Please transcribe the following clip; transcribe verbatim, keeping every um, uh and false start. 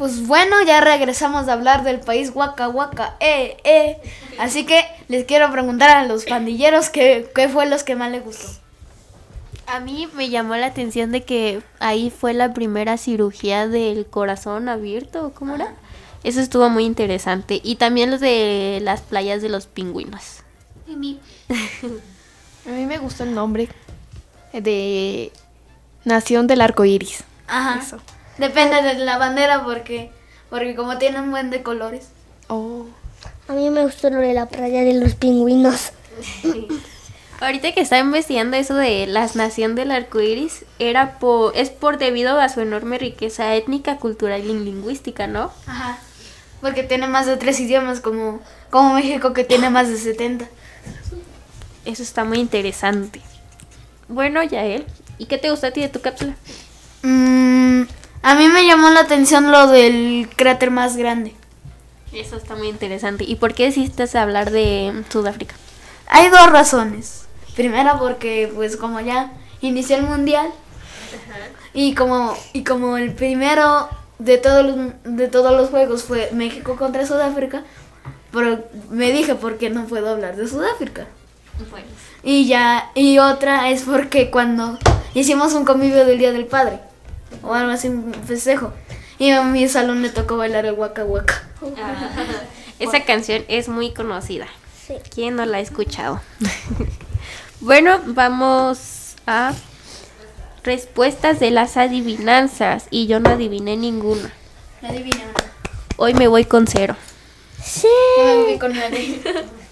Pues bueno, ya regresamos a hablar del país Waka Waka, eh, eh. Así que les quiero preguntar a los pandilleros qué, qué fue los que más les gustó. A mí me llamó la atención de que ahí fue la primera cirugía del corazón abierto, ¿cómo era? Eso estuvo muy interesante. Y también los de las playas de los pingüinos. A mí me gustó el nombre de Nación del Arco Iris. Ajá. Eso. Depende de la bandera porque, porque como tienen un buen de colores. Oh. A mí me gustó lo de la playa de los pingüinos. Ahorita que estaba investigando eso de la nación del arco iris, era por, es por debido a su enorme riqueza étnica, cultural y lingüística, ¿no? Ajá. Porque tiene más de tres idiomas como, como México que tiene más de setenta. Eso está muy interesante. Bueno, Yael, ¿y qué te gustó a ti de tu cápsula? Mm, a mí me llamó la atención lo del cráter más grande. Eso está muy interesante. ¿Y por qué decidiste hablar de Sudáfrica? Hay dos razones. Primera porque pues como ya inició el mundial. Ajá. y como y como el primero de todos los de todos los juegos fue México contra Sudáfrica, pero me dije por qué no puedo hablar de Sudáfrica. Bueno. Y ya y otra es porque cuando hicimos un convivio del Día del Padre o algo así, un festejo, y a mi salón le tocó bailar el Waka Waka. Ah, esa canción es muy conocida. Sí. ¿Quién no la ha escuchado? Bueno, vamos a respuestas de las adivinanzas. Y yo no adiviné ninguna. Adivina. Hoy me voy con cero. Sí. Yo me voy con nadie.